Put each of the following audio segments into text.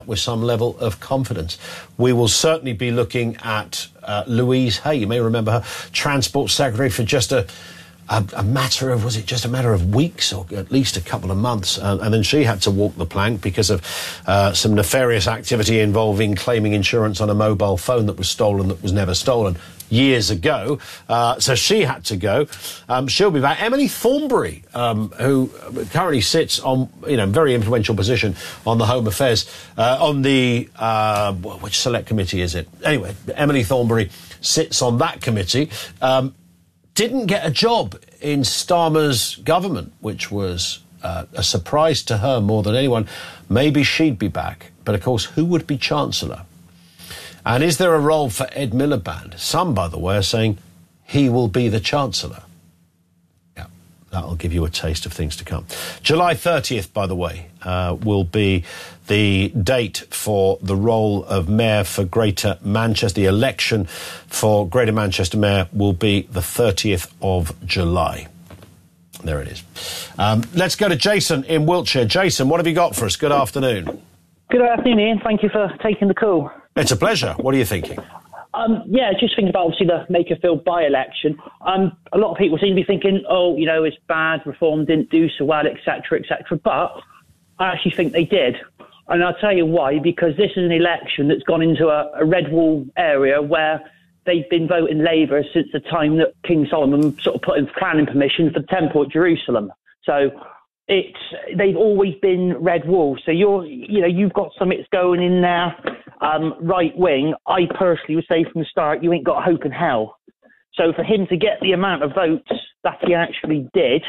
with some level of confidence. We will certainly be looking at Louise Hay. You may remember her, Transport Secretary for just a matter of weeks or at least a couple of months, and then she had to walk the plank because of some nefarious activity involving claiming insurance on a mobile phone that was stolen, that was never stolen, years ago. So she had to go. She'll be back. Emily Thornberry, who currently sits on, very influential position on the Home Affairs, on the, which select committee is it? Anyway, Emily Thornberry sits on that committee. Didn't get a job in Starmer's government, which was a surprise to her more than anyone. Maybe she'd be back. But, of course, who would be Chancellor? And is there a role for Ed Miliband? Some, by the way, are saying he will be the Chancellor. Yeah, that'll give you a taste of things to come. July 30th, by the way, will be the date for the role of Mayor for Greater Manchester. The election for Greater Manchester Mayor will be the 30th of July. There it is. Let's go to Jason in Wiltshire. Jason, what have you got for us? Good afternoon. Good afternoon, Ian. Thank you for taking the call. It's a pleasure. What are you thinking? Just thinking about, obviously, the Makerfield by-election. A lot of people seem to be thinking, it's bad, Reform didn't do so well, etc., etc. But I actually think they did. And I'll tell you why, because this is an election that's gone into a red wall area where they've been voting Labour since the time that King Solomon sort of put in planning permission for the Temple at Jerusalem. So they've always been red wall. So you've got something that's going in there, right wing. I personally would say from the start, you ain't got hope in hell. So for him to get the amount of votes that he actually did,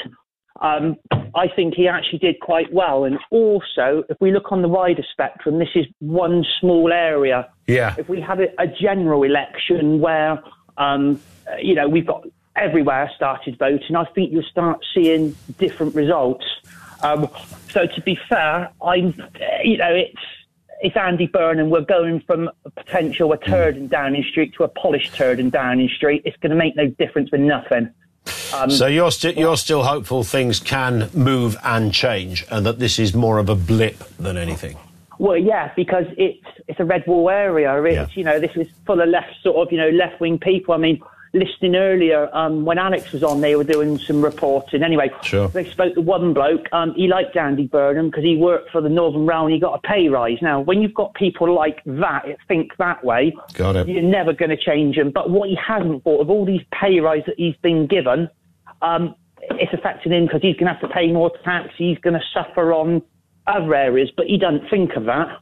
I think he actually did quite well. And also, if we look on the wider spectrum, this is one small area. Yeah. If we have a general election where, we've got everywhere started voting, I think you'll start seeing different results. So to be fair, it's Andy Burnham. We're going from a turd in Downing Street to a polished turd in Downing Street. It's going to make no difference with nothing. So you're still hopeful things can move and change, and that this is more of a blip than anything? Well, yeah, because it's a red wall area. This is full of left-wing people. I mean, listening earlier, when Alex was on, they were doing some reporting. Anyway, sure. They spoke to one bloke. He liked Andy Burnham because he worked for the Northern Realm and he got a pay rise. Now, when you've got people like that, think that way, got it. You're never going to change them. But what he hasn't thought of, all these pay rises that he's been given, it's affecting him because he's going to have to pay more tax. He's going to suffer on other areas, but he doesn't think of that.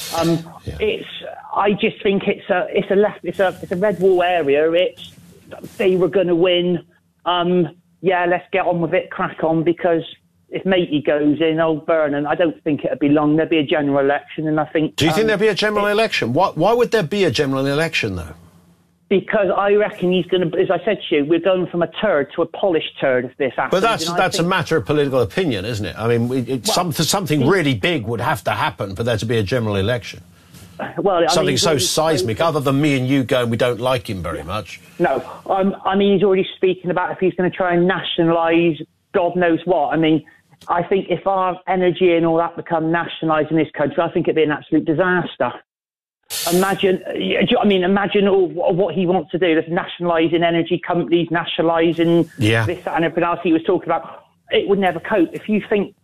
I just think it's a red wall area. They were going to win. Let's get on with it, crack on, because if Matey goes in, old Burnham, I don't think it'll be long. There'll be a general election, and I think... Do you think there'll be a general election? Why would there be a general election, though? Because I reckon he's going to, as I said to you, we're going from a turd to a polished turd if this happens. But that's a matter of political opinion, isn't it? I mean, something really big would have to happen for there to be a general election. Well, something so seismic, other than me and you going, we don't like him very much. No, he's already speaking about if he's going to try and nationalise God knows what. I mean, I think if our energy and all that become nationalised in this country, I think it'd be an absolute disaster. Imagine all what he wants to do. That's nationalising energy companies, nationalising this, that, and everything else he was talking about. It would never cope. If you think,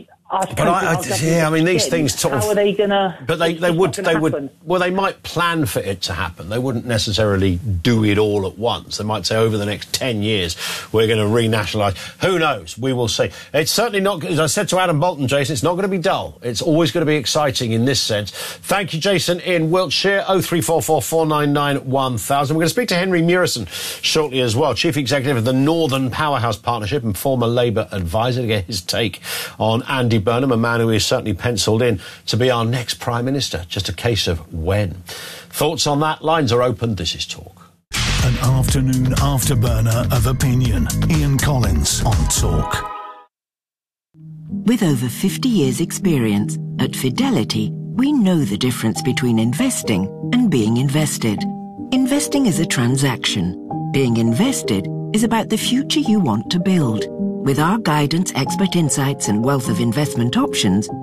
these things sort of... How are they going to... But they would... Well, they might plan for it to happen. They wouldn't necessarily do it all at once. They might say, over the next 10 years, we're going to renationalise. Who knows? We will see. It's certainly not... As I said to Adam Bolton, Jason, it's not going to be dull. It's always going to be exciting in this sense. Thank you, Jason, in Wiltshire. 0344 499 1000. We're going to speak to Henry Murison shortly as well, Chief Executive of the Northern Powerhouse Partnership and former Labour advisor, to get his take on Andy Burnham, a man who is certainly pencilled in to be our next Prime Minister. Just a case of when. Thoughts on that? Lines are open. This is Talk. An afternoon afterburner of opinion. Ian Collins on Talk. With over 50 years' experience, at Fidelity, we know the difference between investing and being invested. Investing is a transaction. Being invested is about the future you want to build. With our guidance, expert insights, and wealth of investment options,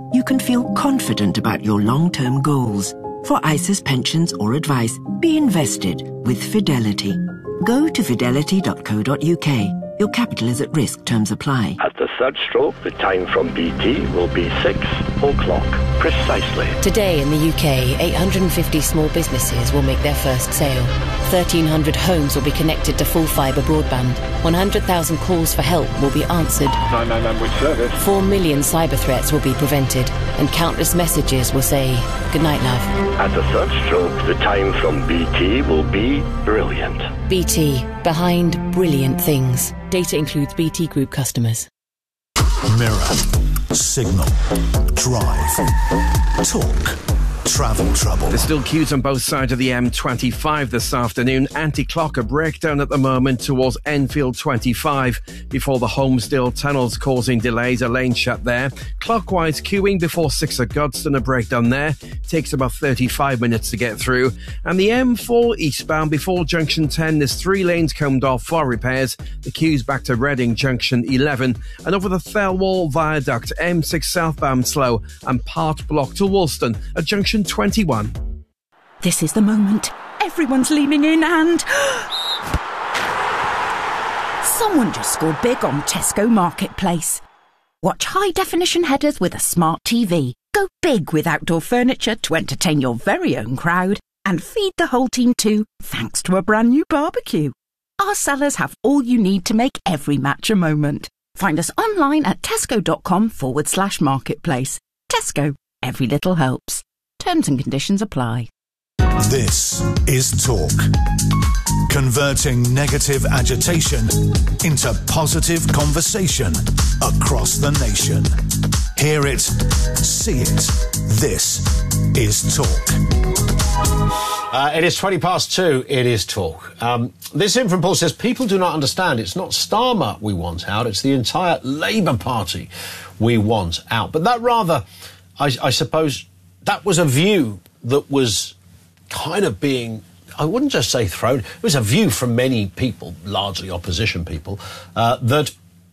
you can feel confident about your long-term goals. For ISAs, pensions or advice, be invested with Fidelity. Go to fidelity.co.uk. Your capital is at risk. Terms apply. At the third stroke, the time from BT will be 6 o'clock, precisely. Today in the UK, 850 small businesses will make their first sale. 1,300 homes will be connected to full fibre broadband. 100,000 calls for help will be answered. 999 with service. 4 million cyber threats will be prevented. And countless messages will say, "Good night, love." At the third stroke, the time from BT will be brilliant. BT, behind brilliant things. Data includes BT Group customers. Mirror, Signal, Drive, Talk, Travel Trouble. There's still queues on both sides of the M25 this afternoon. Anti-clock, a breakdown at the moment towards Enfield 25 before the Holmesdale tunnels causing delays. A lane shut there. Clockwise queuing before 6 at Godstone, a breakdown there. Takes about 35 minutes to get through. And the M4 eastbound before Junction 10, there's 3 lanes combed off for repairs. The queue's back to Reading Junction 11. And over the Thelwall Viaduct, M6 southbound slow and part blocked to Woolston at Junction 21. This is the moment. Everyone's leaning in and... someone just scored big on Tesco Marketplace. Watch high-definition headers with a smart TV. Go big with outdoor furniture to entertain your very own crowd. And feed the whole team too, thanks to a brand new barbecue. Our sellers have all you need to make every match a moment. Find us online at tesco.com/marketplace. Tesco. Every little helps. Terms and conditions apply. This is Talk. Converting negative agitation into positive conversation across the nation. Hear it, see it. This is Talk. It is 2:20. It is Talk. This in from Paul says, people do not understand. It's not Starmer we want out. It's the entire Labour Party we want out. But that rather, I suppose, that was a view that was kind of being, I wouldn't just say thrown, it was a view from many people, largely opposition people, that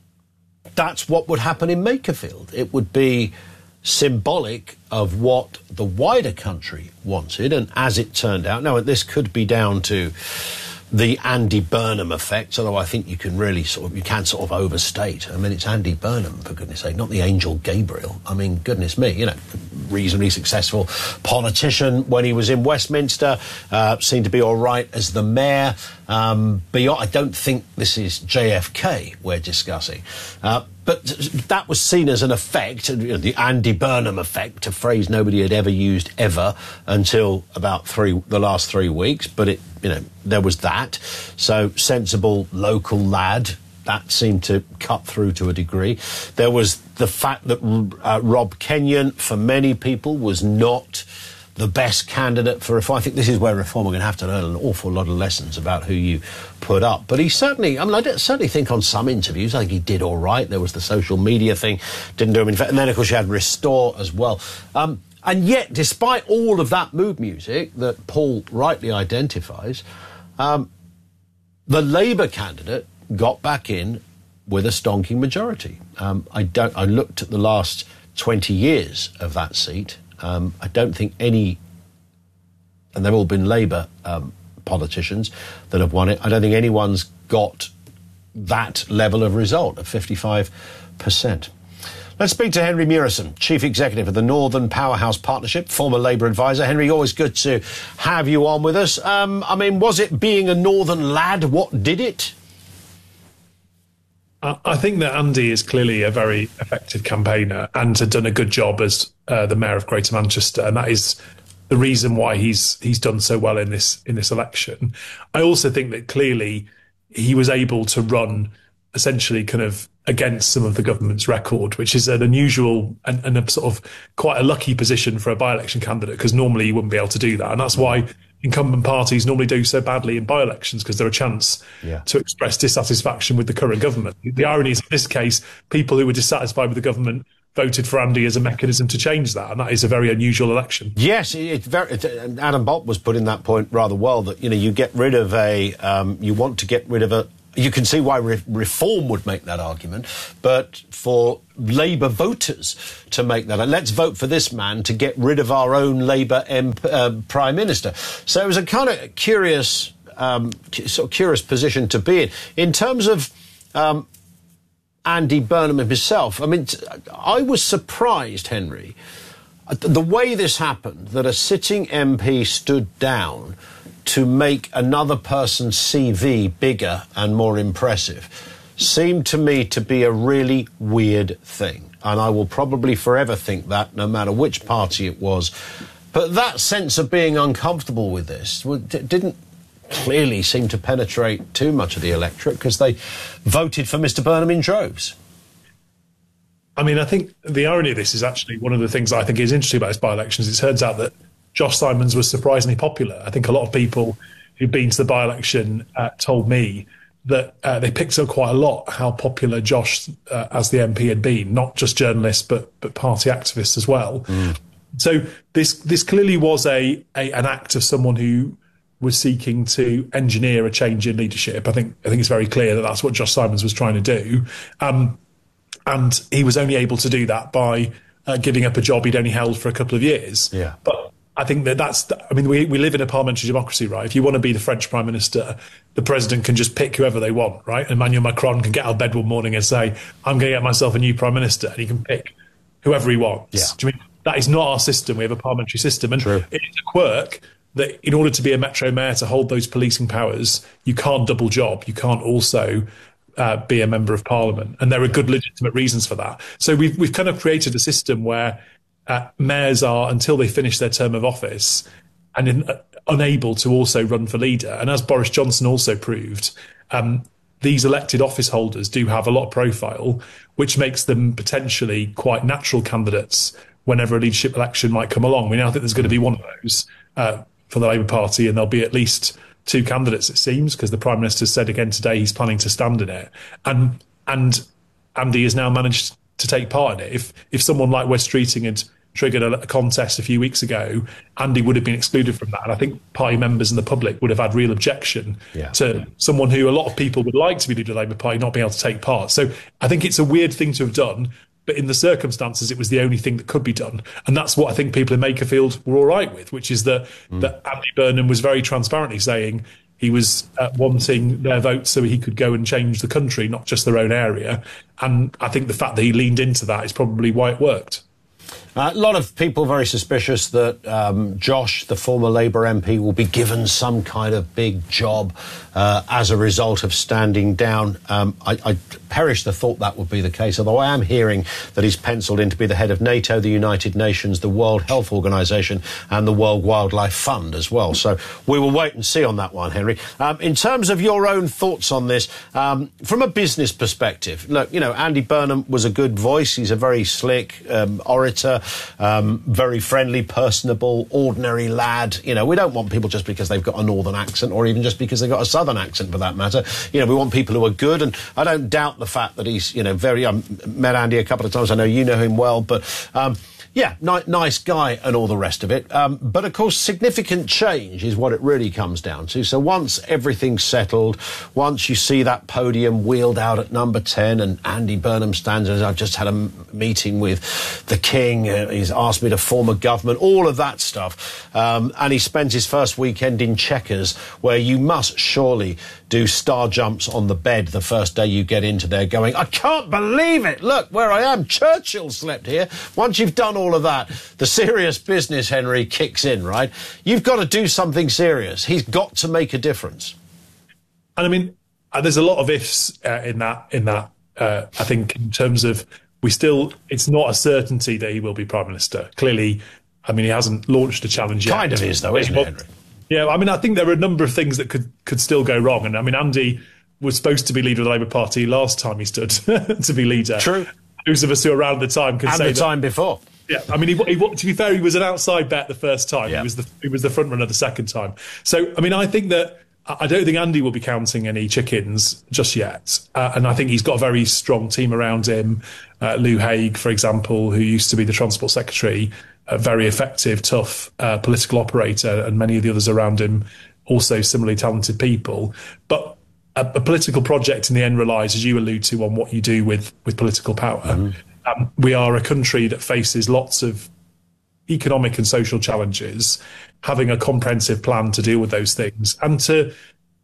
that's what would happen in Makerfield. It would be symbolic of what the wider country wanted, and as it turned out, now this could be down to the Andy Burnham effect, although I think you can really you can overstate. I mean, it's Andy Burnham, for goodness sake, not the angel Gabriel. I mean, goodness me, reasonably successful politician when he was in Westminster, seemed to be all right as the mayor. I don't think this is JFK we're discussing. But that was seen as an effect, the Andy Burnham effect, a phrase nobody had ever used ever until about the last 3 weeks. But there was that. So sensible local lad, that seemed to cut through to a degree. There was the fact that Rob Kenyon, for many people, was not the best candidate for reform. I think this is where reform are going to have to learn an awful lot of lessons about who you put up. But he certainly, I certainly think on some interviews, I think he did all right. There was the social media thing, didn't do him in fact. And then, of course, you had Restore as well. And yet, despite all of that mood music that Paul rightly identifies, the Labour candidate got back in with a stonking majority. I looked at the last 20 years of that seat. I don't think any, and they've all been Labour politicians that have won it, I don't think anyone's got that level of result of 55%. Let's speak to Henry Murison, Chief Executive of the Northern Powerhouse Partnership, former Labour advisor. Henry, always good to have you on with us. Was it being a Northern lad? What did it? I think that Andy is clearly a very effective campaigner and had done a good job as the Mayor of Greater Manchester, and that is the reason why he's done so well in this election. I also think that clearly he was able to run essentially kind of against some of the government's record, which is an unusual and a sort of quite a lucky position for a by-election candidate, because normally you wouldn't be able to do that, and that's why incumbent parties normally do so badly in by-elections, because they're a chance to express dissatisfaction with the current government. The irony is, in this case, people who were dissatisfied with the government voted for Andy as a mechanism to change that, and that is a very unusual election. Yes, Adam Bolt was putting that point rather well, that you get rid of you want to get rid of You can see why Reform would make that argument, but for Labour voters to make that, let's vote for this man to get rid of our own Labour Prime Minister. So it was a kind of curious position to be in. In terms of Andy Burnham himself, I mean, I was surprised, Henry, the way this happened, that a sitting MP stood down to make another person's CV bigger and more impressive seemed to me to be a really weird thing. And I will probably forever think that, no matter which party it was. But that sense of being uncomfortable with this didn't clearly seem to penetrate too much of the electorate, because they voted for Mr Burnham in droves. I mean, I think the irony of this is actually one of the things I think is interesting about this by-elections. It turns out that Josh Simons was surprisingly popular. I think a lot of people who've been to the by-election told me that they picked up quite a lot how popular Josh as the MP had been, not just journalists but party activists as well. Mm. So this clearly was an act of someone who was seeking to engineer a change in leadership. I think it's very clear that that's what Josh Simons was trying to do, and he was only able to do that by giving up a job he'd only held for a couple of years. Yeah, but I think I mean, we live in a parliamentary democracy, right? If you want to be the French Prime Minister, the President can just pick whoever they want, right? Emmanuel Macron can get out of bed one morning and say, I'm going to get myself a new Prime Minister, and he can pick whoever he wants. Yeah. Do you mean that is not our system? We have a parliamentary system. And True. It is a quirk that in order to be a Metro Mayor, to hold those policing powers, you can't double job. You can't also be a Member of Parliament. And there are good legitimate reasons for that. So we've kind of created a system where mayors are, until they finish their term of office, and unable to also run for leader. And as Boris Johnson also proved, these elected office holders do have a lot of profile, which makes them potentially quite natural candidates whenever a leadership election might come along. We now think there's going to be one of those for the Labour Party, and there'll be at least two candidates, it seems, because the Prime Minister said again today he's planning to stand in it. And Andy has now managed to take part in it. If someone like Wes Streeting had triggered a contest a few weeks ago, Andy would have been excluded from that. And I think party members and the public would have had real objection to someone who a lot of people would like to be leader of the Labour Party not being able to take part. So I think it's a weird thing to have done, but in the circumstances, it was the only thing that could be done. And that's what I think people in Makerfield were all right with, which is that Andy Burnham was very transparently saying he was wanting their votes so he could go and change the country, not just their own area. And I think the fact that he leaned into that is probably why it worked. A lot of people very suspicious that Josh, the former Labour MP, will be given some kind of big job as a result of standing down. I perish the thought that would be the case, although I am hearing that he's penciled in to be the head of NATO, the United Nations, the World Health Organization and the World Wildlife Fund as well. So we will wait and see on that one, Henry. In terms of your own thoughts on this, from a business perspective, look, you know, Andy Burnham was a good voice. He's a very slick orator. Very friendly, personable, ordinary lad. You know, we don't want people just because they've got a northern accent, or even just because they've got a southern accent for that matter. You know, we want people who are good, and I don't doubt the fact that he's, you know, very... met Andy a couple of times. I know you know him well, but... yeah, nice guy and all the rest of it. But, of course, significant change is what it really comes down to. So once everything's settled, once you see that podium wheeled out at number 10 and Andy Burnham stands, as I've just had a meeting with the King, he's asked me to form a government, all of that stuff. And he spends his first weekend in Chequers, where you must surely do star jumps on the bed the first day you get into there going, I can't believe it, look where I am, Churchill slept here. Once you've done all of that, the serious business, Henry, kicks in, right? You've got to do something serious. He's got to make a difference. And I mean, there's a lot of ifs in that. I think in terms of it's not a certainty that he will be Prime Minister. Clearly, I mean, he hasn't launched a challenge yet. Kind of is, though, isn't it, Henry? Yeah, I mean, I think there are a number of things that could still go wrong. And I mean, Andy was supposed to be leader of the Labour Party last time he stood to be leader. True. Those of us who were around at the time could say and the time before. Yeah, I mean, he, to be fair, he was an outside bet the first time. Yeah. He was the front runner the second time. So, I mean, I think that I don't think Andy will be counting any chickens just yet. And I think he's got a very strong team around him. Lou Haig, for example, who used to be the Transport Secretary, a very effective, tough political operator, and many of the others around him also similarly talented people. But a political project in the end relies, as you allude to, on what you do with political power. We are a country that faces lots of economic and social challenges. Having a comprehensive plan to deal with those things and to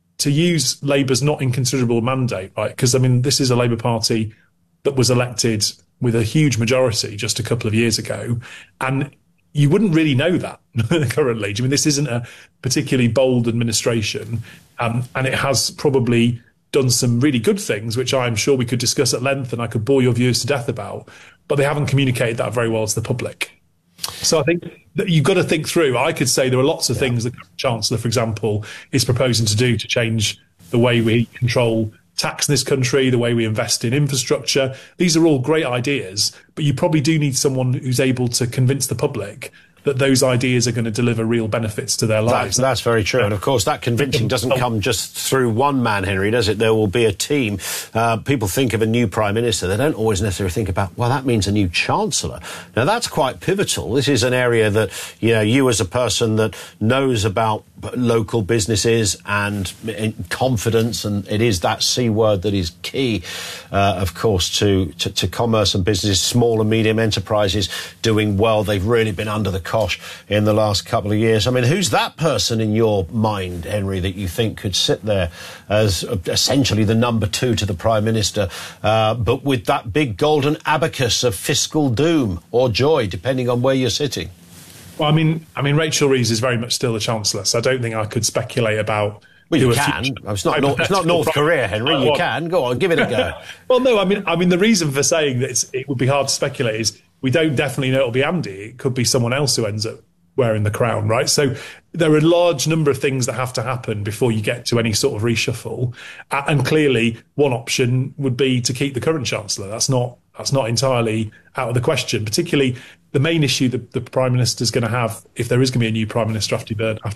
use Labour's not inconsiderable mandate, right? Because, I mean, this is a Labour Party that was elected with a huge majority just a couple of years ago. And you wouldn't really know that currently. I mean, this isn't a particularly bold administration, and it has probably done some really good things, which I'm sure we could discuss at length and I could bore your viewers to death about, but they haven't communicated that very well to the public. So I think that you've got to think through. I could say there are lots of things that the Chancellor, for example, is proposing to do to change the way we control tax in this country, the way we invest in infrastructure. These are all great ideas, but you probably do need someone who's able to convince the public that those ideas are going to deliver real benefits to their lives. That's very true. And, of course, that convincing doesn't come just through one man, Henry, does it? There will be a team. People think of a new Prime Minister. They don't always necessarily think about, well, that means a new Chancellor. Now, that's quite pivotal. This is an area that, you as a person that knows about local businesses and confidence, and it is that C word that is key, of course, to commerce and businesses, small and medium enterprises doing well. They've really been under the cosh in the last couple of years. I mean, who's that person in your mind, Henry, that you think could sit there as essentially the number two to the Prime Minister, but with that big golden abacus of fiscal doom or joy, depending on where you're sitting? Well, I mean, Rachel Reeves is very much still the Chancellor, so I don't think I could speculate about. Well, you can. It's not North Korea, Henry. You can. Go on, give it a go. Well, no, I mean, the reason for saying that it would be hard to speculate is we don't definitely know it'll be Andy. It could be someone else who ends up wearing the crown, right? So there are a large number of things that have to happen before you get to any sort of reshuffle. And clearly, one option would be to keep the current Chancellor. That's not entirely out of the question. Particularly, the main issue that the Prime Minister is going to have, if there is going to be a new Prime Minister after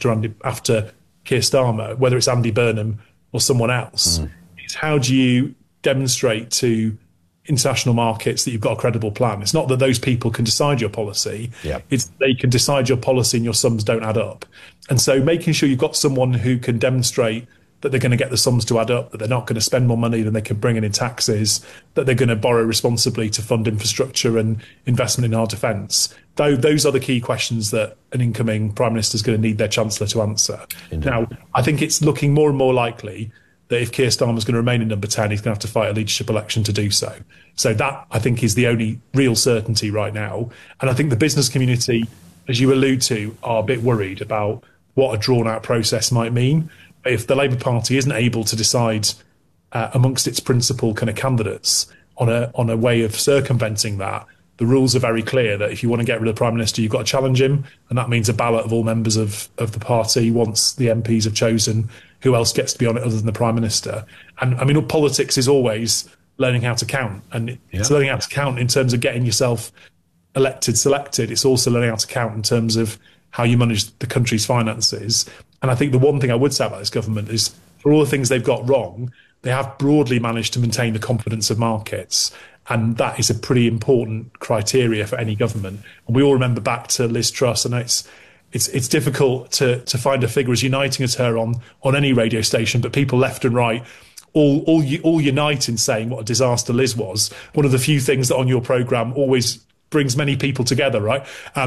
Keir Starmer, whether it's Andy Burnham or someone else, is how do you demonstrate to international markets that you've got a credible plan? It's not that those people can decide your policy. It's they can decide your policy and your sums don't add up. And so making sure you've got someone who can demonstrate that they're going to get the sums to add up, that they're not going to spend more money than they can bring in taxes, that they're going to borrow responsibly to fund infrastructure and investment in our defence. Those are the key questions that an incoming Prime Minister is going to need their Chancellor to answer. Indeed. Now, I think it's looking more and more likely that if Keir Starmer is going to remain in number 10, he's going to have to fight a leadership election to do so. So that, I think, is the only real certainty right now. And I think the business community, as you allude to, are a bit worried about what a drawn-out process might mean. If the Labour Party isn't able to decide amongst its principal kind of candidates on a way of circumventing that, the rules are very clear that if you want to get rid of the Prime Minister, you've got to challenge him, and that means a ballot of all members of the party once the MPs have chosen who else gets to be on it other than the Prime Minister. And I mean, politics is always learning how to count, and it's learning how to count in terms of getting yourself elected, selected. It's also learning how to count in terms of how you manage the country's finances. And I think the one thing I would say about this government is, for all the things they've got wrong, they have broadly managed to maintain the confidence of markets. And that is a pretty important criteria for any government. And we all remember back to Liz Truss, and it's difficult to find a figure as uniting as her on any radio station, but people left and right all unite in saying what a disaster Liz was. One of the few things that on your programme always brings many people together, right?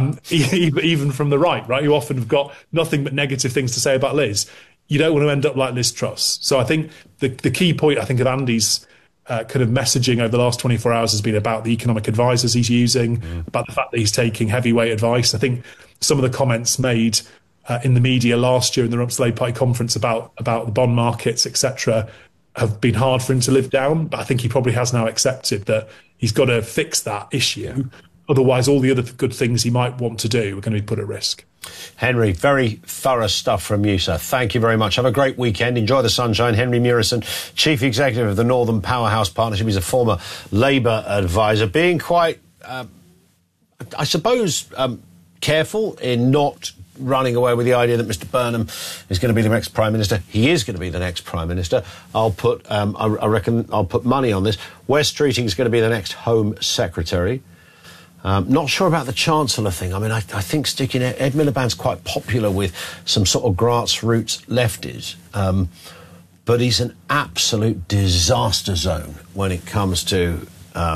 Even from the right, you often have got nothing but negative things to say about Liz. You don't want to end up like Liz Truss. So I think the key point, I think, of Andy's kind of messaging over the last 24 hours has been about the economic advisors he's using, about the fact that he's taking heavyweight advice. I think some of the comments made in the media last year in the run-up to the Labour Party conference about the bond markets, etc., have been hard for him to live down. But I think he probably has now accepted that he's got to fix that issue. Otherwise, all the other good things he might want to do are going to be put at risk. Henry, very thorough stuff from you, sir. Thank you very much. Have a great weekend. Enjoy the sunshine. Henry Murison, Chief Executive of the Northern Powerhouse Partnership. He's a former Labour advisor, being quite, I suppose, careful in not running away with the idea that Mr Burnham is going to be the next Prime Minister. He is going to be the next Prime Minister. I reckon I'll put money on this. Wes Streeting is going to be the next Home Secretary. Not sure about the Chancellor thing. I mean, I think sticking Ed Miliband's quite popular with some sort of grassroots lefties. but he's an absolute disaster zone when it comes to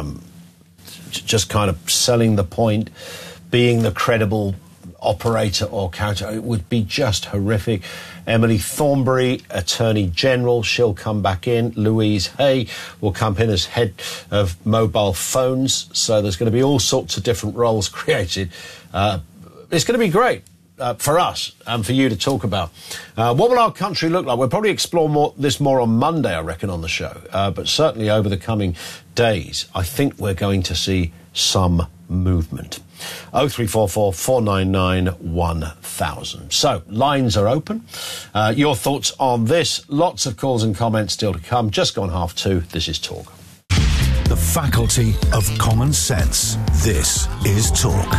just kind of selling the point, being the credible operator or counter. It would be just horrific. Emily Thornberry, Attorney General, she'll come back in. Louise Hay will come in as head of mobile phones. So there's going to be all sorts of different roles created. It's going to be great for us and for you to talk about. What will our country look like? We'll probably explore this more on Monday, I reckon, on the show. But certainly over the coming days, I think we're going to see some movement. 0344 499 1000. So, lines are open. Your thoughts on this? Lots of calls and comments still to come. Just gone 2:30. This is Talk. The faculty of common sense. This is Talk.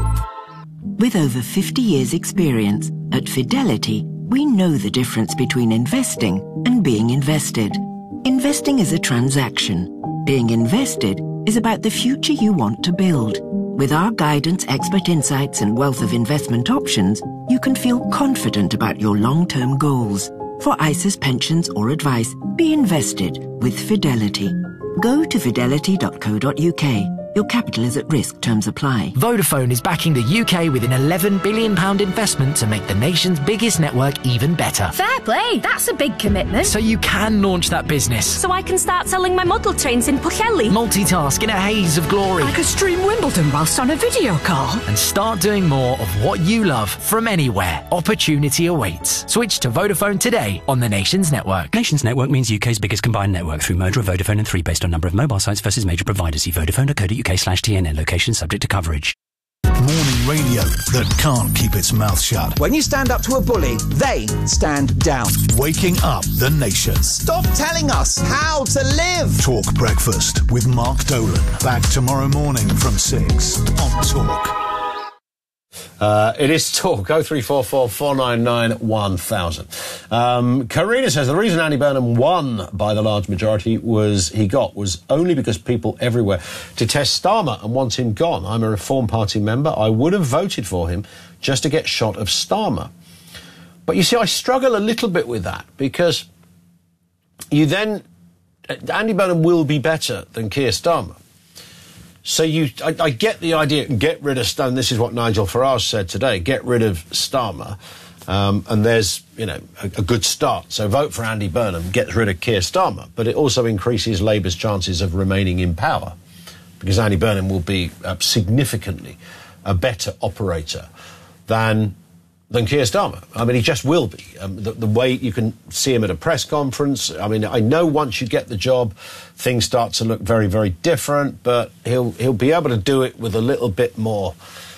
With over 50 years' experience, at Fidelity, we know the difference between investing and being invested. Investing is a transaction. Being invested is about the future you want to build. With our guidance, expert insights, and wealth of investment options, you can feel confident about your long-term goals. For ISAs, pensions, or advice, be invested with Fidelity. Go to fidelity.co.uk. Your capital is at risk. Terms apply. Vodafone is backing the UK with an £11 billion investment to make the nation's biggest network even better. Fair play. That's a big commitment. So you can launch that business. So I can start selling my model trains in Pwllheli. Multitask in a haze of glory. I could stream Wimbledon whilst on a video call. And start doing more of what you love from anywhere. Opportunity awaits. Switch to Vodafone today on the Nations Network. Nations Network means UK's biggest combined network through merger of Vodafone and 3 based on number of mobile sites versus major providers. See vodafone.co.uk/TNN. Location subject to coverage. Morning radio that can't keep its mouth shut. When you stand up to a bully, they stand down. Waking up the nation. Stop telling us how to live. Talk Breakfast with Mark Dolan. Back tomorrow morning from 6 on Talk. It is Talk. 0344 499 1000. Karina says the reason Andy Burnham won by the large majority was only because people everywhere detest Starmer and want him gone. I'm a Reform Party member. I would have voted for him just to get shot of Starmer. But you see, I struggle a little bit with that because Andy Burnham will be better than Keir Starmer. So I get the idea, get rid of Starmer. This is what Nigel Farage said today, get rid of Starmer. And there's, a good start. So vote for Andy Burnham, gets rid of Keir Starmer. But it also increases Labour's chances of remaining in power because Andy Burnham will be significantly a better operator than Keir Starmer. I mean, he just will be. The way you can see him at a press conference, I mean, I know once you get the job, things start to look very, very different, but he'll be able to do it with a little bit more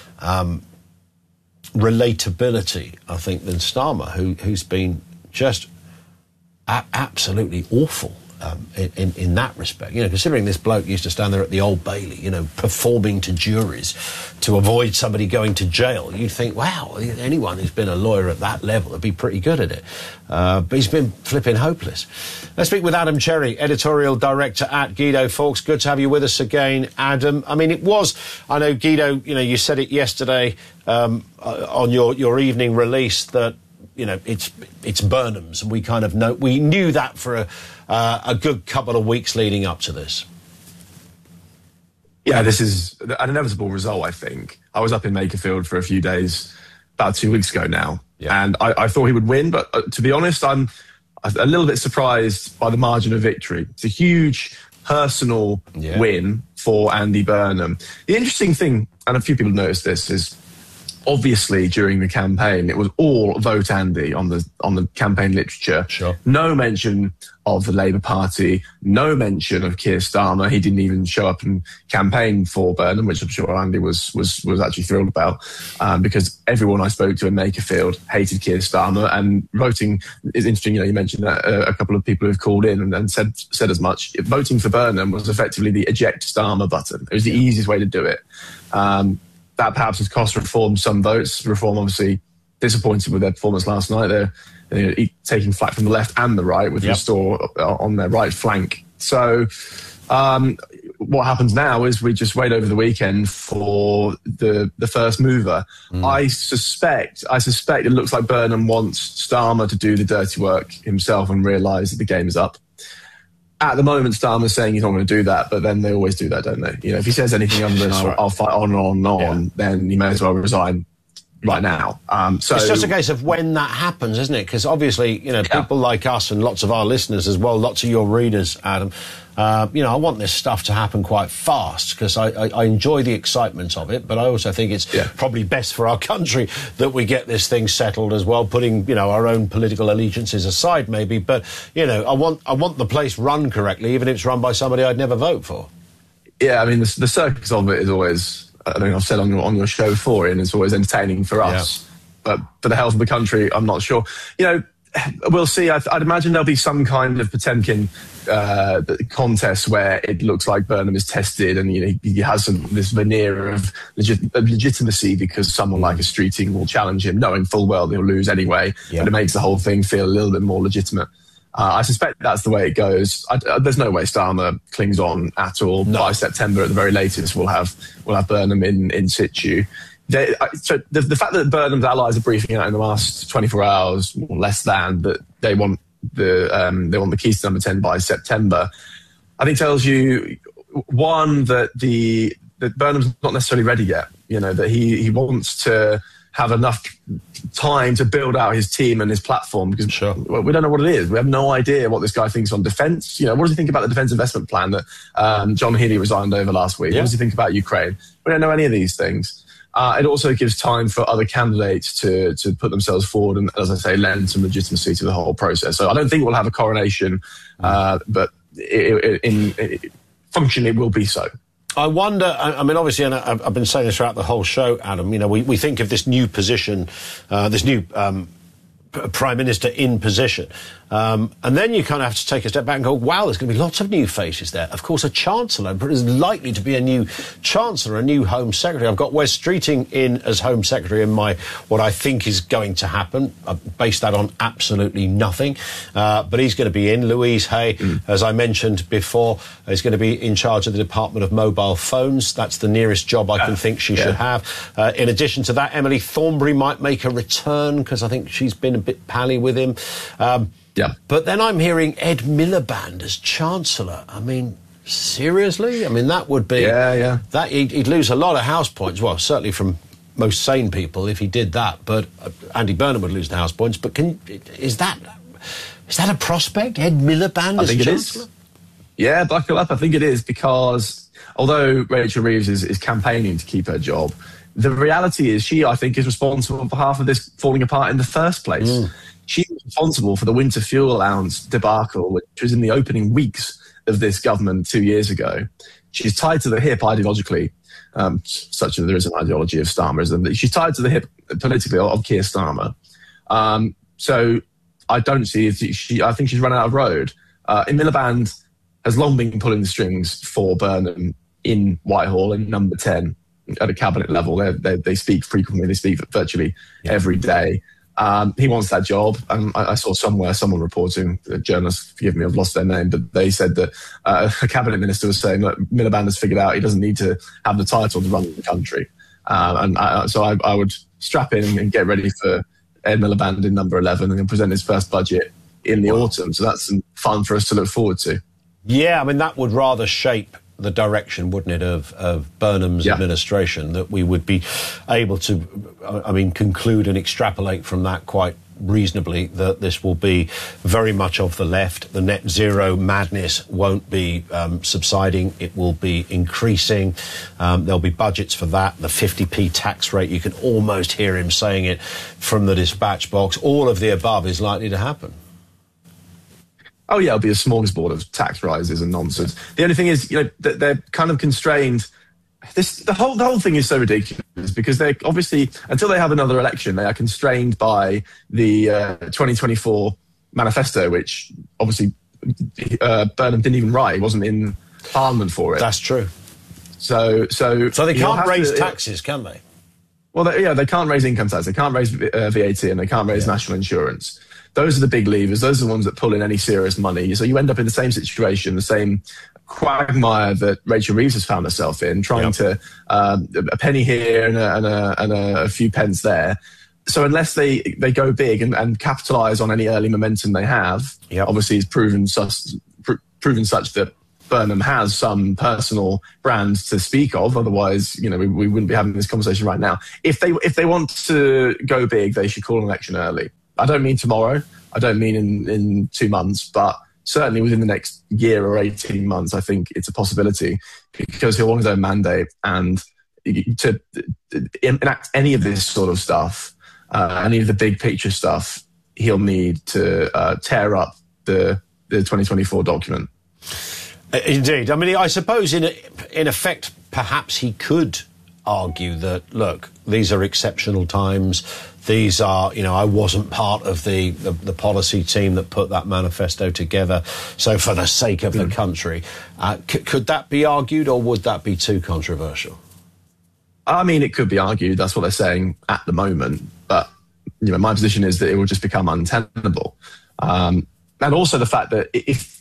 relatability, I think, than Starmer, who's been just absolutely awful in that respect. Considering this bloke used to stand there at the Old Bailey, performing to juries to avoid somebody going to jail, you'd think, wow, anyone who's been a lawyer at that level would be pretty good at it. But he's been flipping hopeless. Let's speak with Adam Cherry, editorial director at Guido Fawkes. Good to have you with us again, Adam. I mean, I know, Guido, you said it yesterday on your evening release that, it's Burnham's, and we knew that for a good couple of weeks leading up to this. Yeah, this is an inevitable result, I think. I was up in Makerfield for a few days about 2 weeks ago now, and I thought he would win, but to be honest, I'm a little bit surprised by the margin of victory. It's a huge personal win for Andy Burnham. The interesting thing, and a few people noticed this, is obviously during the campaign it was all vote Andy on the campaign literature. Sure. No mention of the Labour Party, no mention of Keir Starmer. He didn't even show up and campaign for Burnham, which I'm sure Andy was actually thrilled about, because everyone I spoke to in Makerfield hated Keir Starmer, and voting is interesting. You mentioned that a couple of people who've called in and said as much. Voting for Burnham was effectively the eject Starmer button. It was the easiest way to do it. That perhaps has cost Reform some votes. Reform obviously disappointed with their performance last night. They're taking flack from the left and the right with Restore on their right flank. So what happens now is we just wait over the weekend for the first mover. I suspect it looks like Burnham wants Starmer to do the dirty work himself and realise that the game is up. At the moment, Starmer's saying he's not going to do that, but then they always do that, don't they? You know, if he says anything other than I'll fight on, then he may as well resign right now. So it's just a case of when that happens, isn't it? Because obviously, you know, people like us and lots of our listeners as well, lots of your readers, Adam, you know, I want this stuff to happen quite fast because I enjoy the excitement of it, but I also think it's probably best for our country that we get this thing settled as well, putting, you know, our own political allegiances aside maybe. But, you know, I want the place run correctly, even if it's run by somebody I'd never vote for. Yeah, I mean, the circus of it is always... I think I've said on your show before, and it's always entertaining for us. But for the health of the country, I'm not sure. You know, we'll see. I'd imagine there'll be some kind of Potemkin contest where it looks like Burnham is tested, and you know he has this veneer of legitimacy because someone like a Streeting will challenge him, knowing full well he'll lose anyway. But it makes the whole thing feel a little bit more legitimate. I suspect that's the way it goes. There's no way Starmer clings on at all. By September, at the very latest, we'll have Burnham in situ. So the fact that Burnham's allies are briefing out in the last 24 hours, or less than, that they want the keys to number 10 by September, I think tells you one that Burnham's not necessarily ready yet. You know, that he wants to have enough time to build out his team and his platform, because we don't know what it is. We have no idea what this guy thinks on defence. You know, what does he think about the defence investment plan that John Healey resigned over last week? What does he think about Ukraine? We don't know any of these things. It also gives time for other candidates to put themselves forward and, as I say, lend some legitimacy to the whole process. So I don't think we'll have a coronation, but functionally it will be so. I wonder, I mean, obviously, and I've been saying this throughout the whole show, Adam, you know, we think of this new position, this new Prime Minister in position. And then you kind of have to take a step back and go, wow, there's going to be lots of new faces there. Of course, a Chancellor, but there's likely to be a new Chancellor, a new Home Secretary. I've got Wes Streeting in as Home Secretary in what I think is going to happen. I've based that on absolutely nothing. But he's going to be in. Louise Hay, as I mentioned before, is going to be in charge of the Department of Mobile Phones. That's the nearest job I can think she should have. In addition to that, Emily Thornberry might make a return because I think she's been a bit pally with him. But then I'm hearing Ed Miliband as Chancellor. I mean, seriously? I mean, that would be... That he'd lose a lot of house points. Well, certainly from most sane people if he did that. But Andy Burnham would lose the house points. But is that a prospect? Ed Miliband as Chancellor? It is. Yeah, buckle up. I think it is, because although Rachel Reeves is campaigning to keep her job, the reality is she, I think, is responsible for half of this falling apart in the first place. She was responsible for the winter fuel allowance debacle, which was in the opening weeks of this government 2 years ago. She's tied to the hip ideologically, such that there is an ideology of Starmerism. She's tied to the hip politically of Keir Starmer. So I don't see if I think she's run out of road. Miliband has long been pulling the strings for Burnham in Whitehall in number 10 at a cabinet level. They speak frequently. They speak virtually every day. He wants that job. I saw somewhere someone reporting, journalists, forgive me, I've lost their name, but they said that a cabinet minister was saying that Miliband has figured out he doesn't need to have the title to run the country. So I would strap in and get ready for Ed Miliband in number 11 and then present his first budget in the autumn. So that's some fun for us to look forward to. Yeah, I mean, that would rather shape the direction, wouldn't it, of Burnham's administration, that we would be able to, I mean, conclude and extrapolate from that quite reasonably that this will be very much of the left. The net zero madness won't be subsiding. It will be increasing. There'll be budgets for that. The 50p tax rate, you can almost hear him saying it from the dispatch box. All of the above is likely to happen. Oh, yeah, it'll be a smorgasbord of tax rises and nonsense. The only thing is, you know, they're kind of constrained. The whole thing is so ridiculous because they're obviously, until they have another election, they are constrained by the 2024 manifesto, which obviously Burnham didn't even write. He wasn't in Parliament for it. That's true. So they can't raise taxes, can they? Well, they can't raise income tax, they can't raise VAT, and they can't raise national insurance. Those are the big levers. Those are the ones that pull in any serious money. So you end up in the same situation, the same quagmire that Rachel Reeves has found herself in, trying to a penny here and a few pence there. So unless they go big and capitalise on any early momentum they have, obviously it's proven such that Burnham has some personal brand to speak of. Otherwise, we wouldn't be having this conversation right now. If they want to go big, they should call an election early. I don't mean tomorrow. I don't mean in 2 months, but certainly within the next year or 18 months, I think it's a possibility, because he'll want his own mandate, and to enact any of this sort of stuff, any of the big picture stuff, he'll need to tear up the 2024 document. Indeed. I mean, I suppose in effect, perhaps he could argue that, look, these are exceptional times. These are, I wasn't part of the policy team that put that manifesto together. So for the sake of the country, could that be argued, or would that be too controversial? I mean, it could be argued. That's what they're saying at the moment. But, my position is that it will just become untenable. And also the fact that if,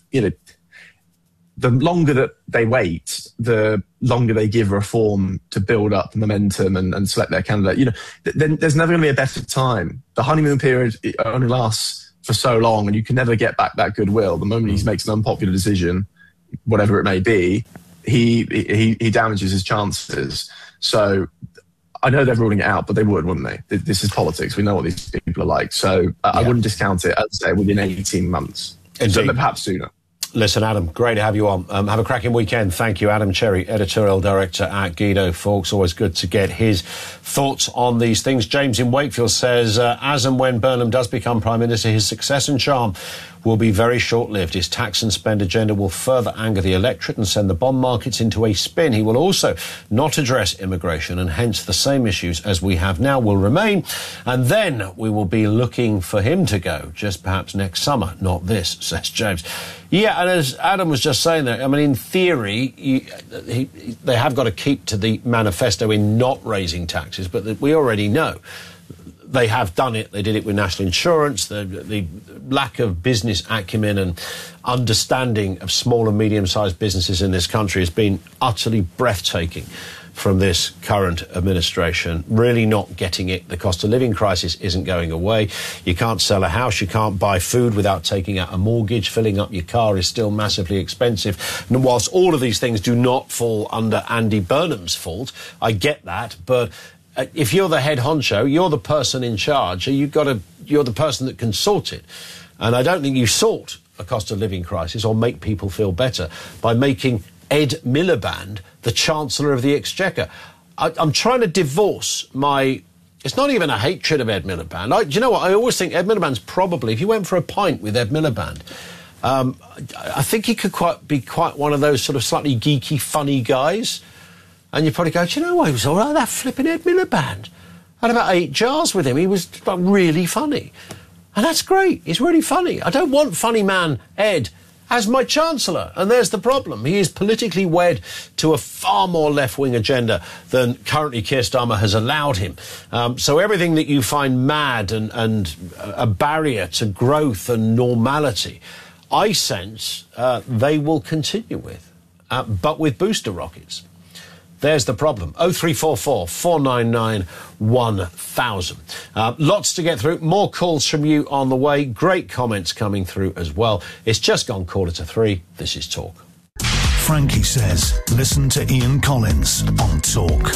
the longer that they wait, the longer they give reform to build up momentum and select their candidate. Then there's never going to be a better time. The honeymoon period only lasts for so long, and you can never get back that goodwill. The moment he makes an unpopular decision, whatever it may be, he damages his chances. So I know they're ruling it out, but they would, wouldn't they? This is politics. We know what these people are like. So I wouldn't discount it, as I say, within 18 months. So perhaps sooner. Listen, Adam, great to have you on. Have a cracking weekend. Thank you. Adam Cherry, editorial director at Guido Fawkes. Always good to get his thoughts on these things. James in Wakefield says, as and when Burnham does become Prime Minister, his success and charm will be very short-lived. His tax and spend agenda will further anger the electorate and send the bond markets into a spin. He will also not address immigration, and hence the same issues as we have now will remain. And then we will be looking for him to go, just perhaps next summer, not this, says James. Yeah, and as Adam was just saying there, I mean, in theory, they have got to keep to the manifesto in not raising taxes, but we already know they have done it. They did it with national insurance. The lack of business acumen and understanding of small and medium-sized businesses in this country has been utterly breathtaking from this current administration. Really not getting it. The cost of living crisis isn't going away. You can't sell a house. You can't buy food without taking out a mortgage. Filling up your car is still massively expensive. And whilst all of these things do not fall under Andy Burnham's fault, I get that, but if you're the head honcho, you're the person in charge, you're the person that can sort it. And I don't think you sort a cost of living crisis or make people feel better by making Ed Miliband the Chancellor of the Exchequer. I'm trying to divorce it's not even a hatred of Ed Miliband. Do you know what? I always think Ed Miliband's probably, if you went for a pint with Ed Miliband, I think he could be quite one of those sort of slightly geeky, funny guys. And you probably go, do you know what? He was all right, that flipping Ed Miliband. I had about 8 jars with him. He was really funny. And that's great. He's really funny. I don't want funny man Ed as my Chancellor. And there's the problem. He is politically wed to a far more left-wing agenda than currently Keir Starmer has allowed him. So everything that you find mad and a barrier to growth and normality, I sense they will continue with, but with booster rockets. There's the problem. 0344 499 1000. Lots to get through. More calls from you on the way. Great comments coming through as well. It's just gone 2:45. This is Talk. Frankie says, listen to Ian Collins on Talk.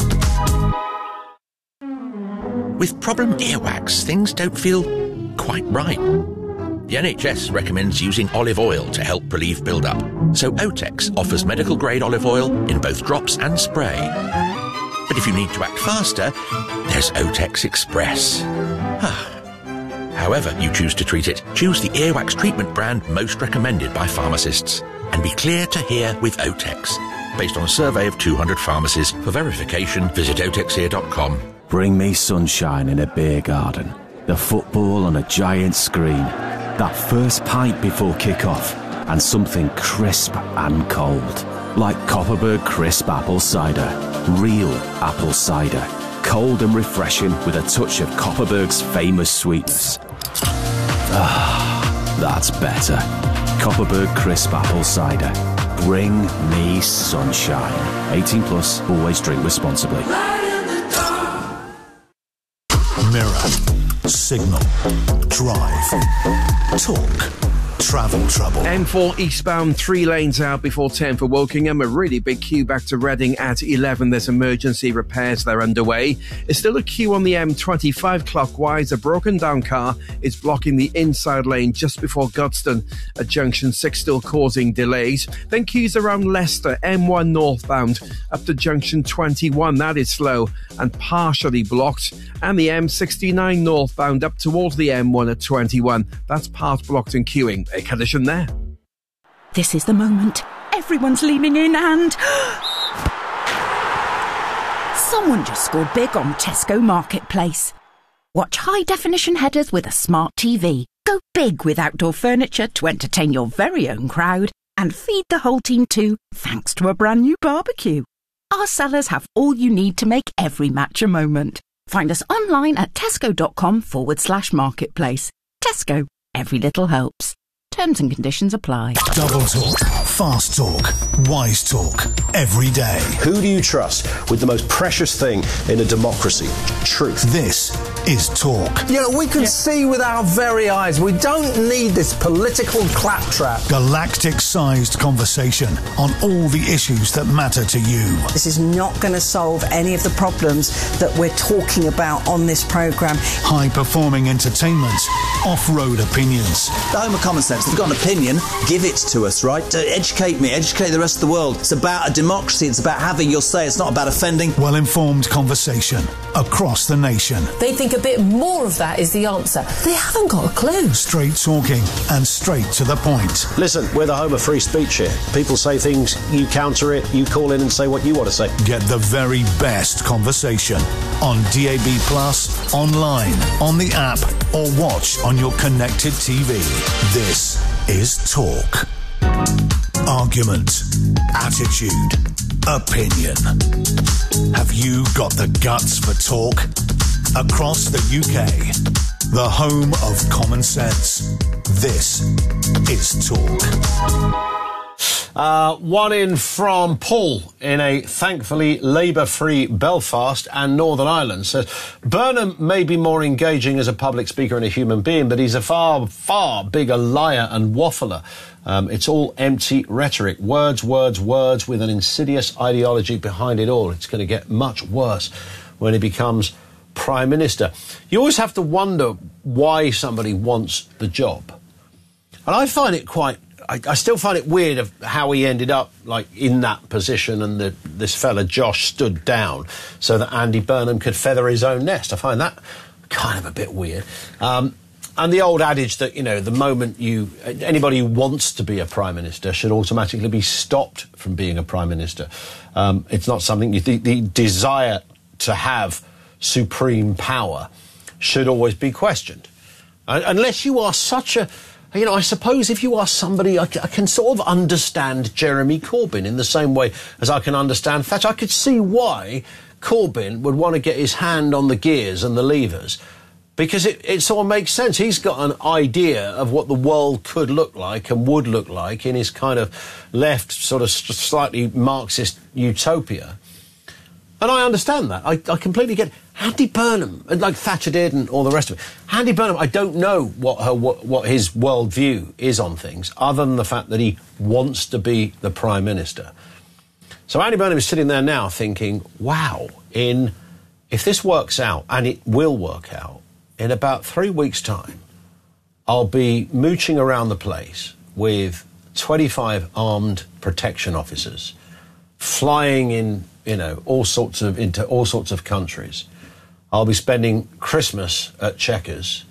With problem earwax, things don't feel quite right. The NHS recommends using olive oil to help relieve build-up, so Otex offers medical-grade olive oil in both drops and spray. But if you need to act faster, there's Otex Express. However you choose to treat it, choose the earwax treatment brand most recommended by pharmacists, and be clear to hear with Otex. Based on a survey of 200 pharmacies. For verification, visit otexear.com. Bring me sunshine in a beer garden, the football on a giant screen, that first pint before kick-off, and something crisp and cold. Like Copperberg Crisp Apple Cider. Real apple cider. Cold and refreshing with a touch of Copperberg's famous sweetness. Ah, that's better. Copperberg Crisp Apple Cider. Bring me sunshine. 18 plus, always drink responsibly. Mirror, Signal, Drive, Talk, Travel Trouble. M4 eastbound, 3 lanes out before 10 for Wokingham. A really big queue back to Reading at 11. There's emergency repairs that are underway. There's still a queue on the M25 clockwise. A broken down car is blocking the inside lane just before Godstone at junction 6, still causing delays. Then queues around Leicester, M1 northbound up to junction 21. That is slow and partially blocked. And the M69 northbound up towards the M1 at 21. That's part blocked and queuing. A collision there. This is the moment. Everyone's leaning in and... someone just scored big on Tesco Marketplace. Watch high-definition headers with a smart TV. Go big with outdoor furniture to entertain your very own crowd. And feed the whole team too, thanks to a brand new barbecue. Our sellers have all you need to make every match a moment. Find us online at tesco.com/marketplace. Tesco. Every little helps. Terms and conditions apply. Double talk, fast talk, wise talk, every day. Who do you trust with the most precious thing in a democracy? Truth. This is Talk. You know, we can see with our very eyes. We don't need this political claptrap. Galactic-sized conversation on all the issues that matter to you. This is not going to solve any of the problems that we're talking about on this programme. High-performing entertainment, off-road opinions. The home of common sense. If you've got an opinion, give it to us, right? Educate me, educate the rest of the world. It's about a democracy. It's about having your say. It's not about offending. Well-informed conversation across the nation. They think a bit more of that is the answer. They haven't got a clue. Straight talking and straight to the point. Listen, we're the home of free speech here. People say things, you counter it, you call in and say what you want to say. Get the very best conversation on DAB+, online, on the app, or watch on your connected TV. This is Talk. Argument, attitude, opinion. Have you got the guts for talk? Across the UK, the home of common sense. This is Talk. One in from Paul in a thankfully Labour-free Belfast and Northern Ireland says, Burnham may be more engaging as a public speaker and a human being, but he's a far, far bigger liar and waffler. It's all empty rhetoric. Words, words, words with an insidious ideology behind it all. It's going to get much worse when he becomes Prime Minister. You always have to wonder why somebody wants the job. And I find it I still find it weird of how he ended up like in that position and this fella Josh stood down so that Andy Burnham could feather his own nest. I find that kind of a bit weird. And the old adage that, you know, the moment anybody who wants to be a Prime Minister should automatically be stopped from being a Prime Minister. It's not something the desire to have supreme power should always be questioned. Unless you are such a... You know, I suppose if you are somebody, I can sort of understand Jeremy Corbyn in the same way as I can understand Thatcher. I could see why Corbyn would want to get his hand on the gears and the levers, because it sort of makes sense. He's got an idea of what the world could look like and would look like in his kind of left, sort of slightly Marxist utopia. And I understand that. I completely get it. Andy Burnham, like Thatcher did and all the rest of it. Andy Burnham, I don't know what his worldview is on things, other than the fact that he wants to be the Prime Minister. So Andy Burnham is sitting there now thinking, wow, if this works out, and it will work out, in about 3 weeks' time, I'll be mooching around the place with 25 armed protection officers, flying in, into all sorts of countries. I'll be spending Christmas at Chequers.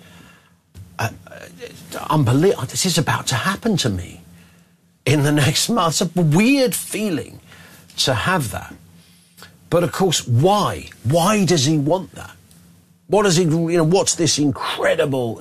Unbelievable. This is about to happen to me in the next month. It's a weird feeling to have that. But of course, why? Why does he want that? What does he, what's this incredible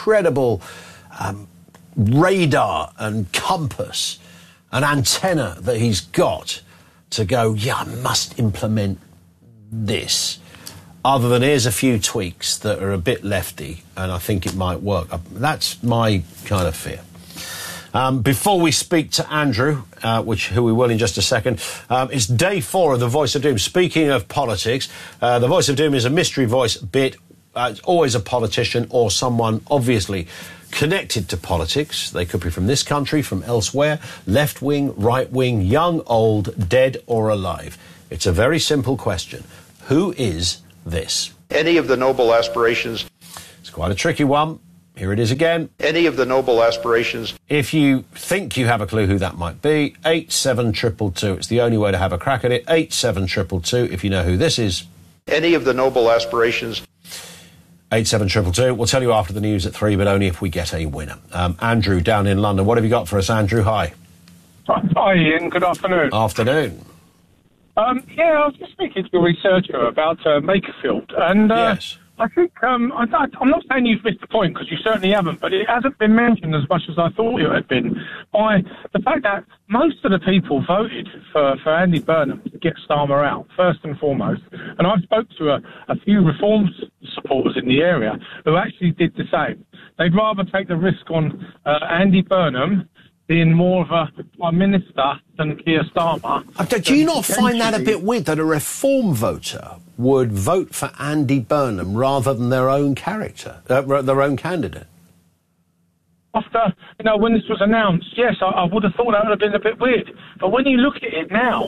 radar and compass and antenna that he's got to go, yeah, I must implement this, other than here's a few tweaks that are a bit lefty and I think it might work. That's my kind of fear. Before we speak to Andrew, who we will in just a second, it's day 4 of The Voice of Doom. Speaking of politics, The Voice of Doom is a mystery voice bit. It's always a politician or someone obviously connected to politics. They could be from this country, from elsewhere, left wing, right wing, young, old, dead or alive. It's a very simple question. Who is this? Any of the noble aspirations. It's quite a tricky one. Here it is again. Any of the noble aspirations. If you think you have a clue who that might be, 87222. It's the only way to have a crack at it. 87222 if you know who this is. Any of the noble aspirations. 87222. We'll tell you after the news at 3, but only if we get a winner. Andrew down in London. What have you got for us, Andrew? Hi. Hi, Ian. Good afternoon. Afternoon. Yeah, I was just speaking to a researcher about Makerfield, and yes. I think I'm not saying you've missed the point, because you certainly haven't, but it hasn't been mentioned as much as I thought it had been by the fact that most of the people voted for Andy Burnham to get Starmer out, first and foremost. And I spoke to a few Reform supporters in the area who actually did the same. They'd rather take the risk on Andy Burnham being more of a Prime Minister than Keir Starmer. Do you not find that a bit weird that a Reform voter would vote for Andy Burnham rather than their own their own candidate? After, when this was announced, yes, I would have thought that would have been a bit weird. But when you look at it now,